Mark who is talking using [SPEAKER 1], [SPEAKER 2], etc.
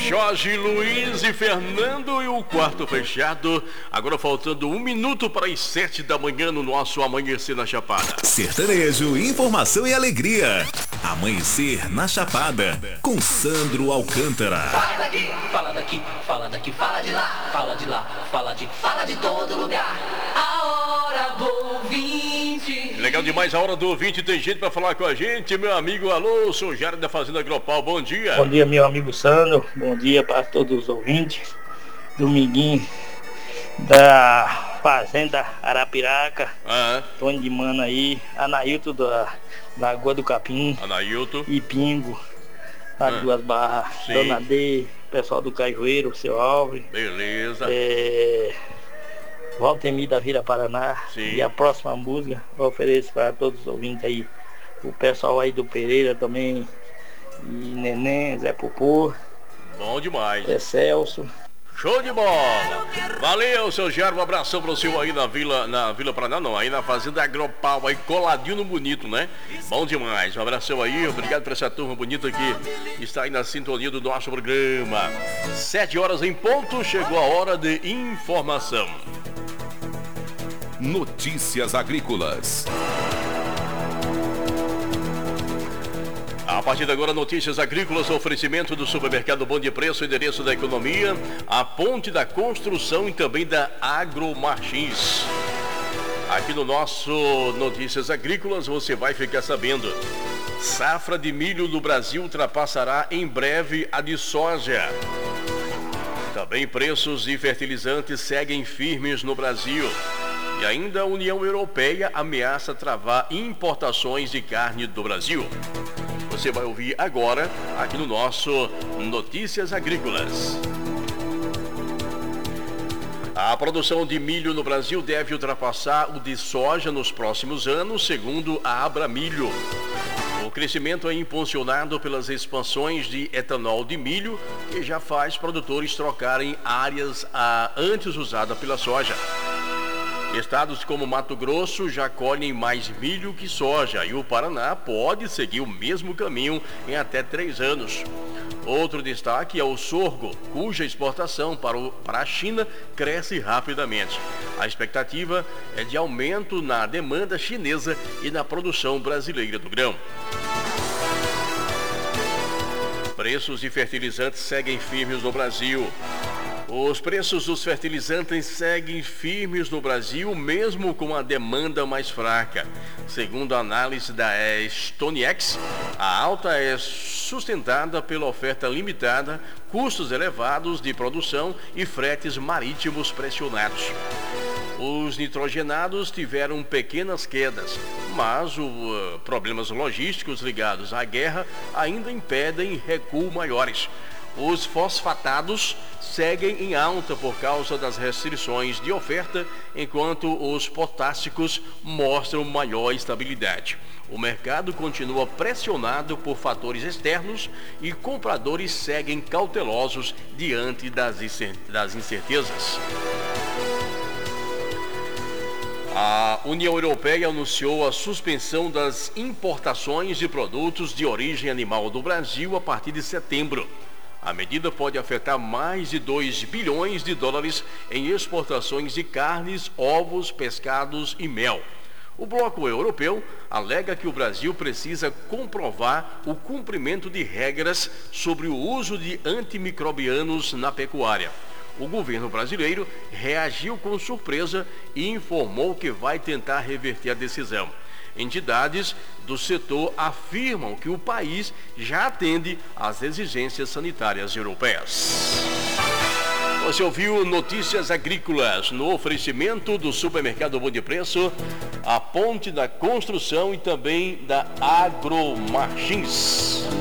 [SPEAKER 1] Jorge, Luiz e Fernando e o quarto fechado. Agora faltando 1 minuto para as 7 da manhã no nosso Amanhecer na Chapada.
[SPEAKER 2] Sertanejo, informação e alegria. Amanhecer na Chapada, com Sandro Alcântara.
[SPEAKER 3] Fala daqui, fala daqui, fala daqui, fala de lá, fala de lá, fala de todo lugar. A hora do ouvinte.
[SPEAKER 1] Legal demais a hora do ouvinte, tem gente para falar com a gente, meu amigo. Alô, sou Jário da Fazenda Agropau, bom dia.
[SPEAKER 4] Bom dia, meu amigo Sandro, bom dia para todos os ouvintes. Dominguinho da Fazenda Arapiraca, Tony de Mana aí, Anailton da Lagoa do Capim,
[SPEAKER 1] Anailton
[SPEAKER 4] e Pingo, as Duas Barras,
[SPEAKER 1] sim.
[SPEAKER 4] Dona D, pessoal do Cajueiro, seu Alves,
[SPEAKER 1] beleza,
[SPEAKER 4] Valtemir da Vila Paraná.
[SPEAKER 1] Sim.
[SPEAKER 4] E a próxima música eu ofereço para todos os ouvintes aí, o pessoal aí do Pereira também, e Neném, Zé Popô,
[SPEAKER 1] bom demais,
[SPEAKER 4] Zé Celso.
[SPEAKER 1] show de bola. Valeu, seu Jairo, um abração para o senhor aí na Vila Paraná, não, aí na Fazenda Agropau, aí coladinho no bonito, né? Bom demais, um abração aí, obrigado por essa turma bonita que está aí na sintonia do nosso programa. 7 horas em ponto, chegou a hora de informação.
[SPEAKER 2] Notícias agrícolas.
[SPEAKER 1] A partir de agora, notícias agrícolas, oferecimento do supermercado Bom de Preço, endereço da economia, a ponte da construção e também da Agromartins. Aqui no nosso Notícias Agrícolas você vai ficar sabendo. Safra de milho no Brasil ultrapassará em breve a de soja. Também preços de fertilizantes seguem firmes no Brasil. E ainda a União Europeia ameaça travar importações de carne do Brasil. Você vai ouvir agora, aqui no nosso Notícias Agrícolas. A produção de milho no Brasil deve ultrapassar o de soja nos próximos anos, segundo a Abramilho. O crescimento é impulsionado pelas expansões de etanol de milho, que já faz produtores trocarem áreas antes usadas pela soja. Estados como Mato Grosso já colhem mais milho que soja e o Paraná pode seguir o mesmo caminho em até 3 anos. Outro destaque é o sorgo, cuja exportação para a China cresce rapidamente. A expectativa é de aumento na demanda chinesa e na produção brasileira do grão. Preços de fertilizantes seguem firmes no Brasil. Os preços dos fertilizantes seguem firmes no Brasil, mesmo com a demanda mais fraca. Segundo a análise da Stonex, a alta é sustentada pela oferta limitada, custos elevados de produção e fretes marítimos pressionados. Os nitrogenados tiveram pequenas quedas, mas problemas logísticos ligados à guerra ainda impedem recuo maiores. Os fosfatados seguem em alta por causa das restrições de oferta, enquanto os potássicos mostram maior estabilidade. O mercado continua pressionado por fatores externos e compradores seguem cautelosos diante das incertezas. A União Europeia anunciou a suspensão das importações de produtos de origem animal do Brasil a partir de setembro. A medida pode afetar mais de 2 bilhões de dólares em exportações de carnes, ovos, pescados e mel. O bloco europeu alega que o Brasil precisa comprovar o cumprimento de regras sobre o uso de antimicrobianos na pecuária. O governo brasileiro reagiu com surpresa e informou que vai tentar reverter a decisão. Entidades do setor afirmam que o país já atende às exigências sanitárias europeias. Você ouviu Notícias Agrícolas no oferecimento do supermercado Bom de Preço, a ponte da construção e também da Agromartins.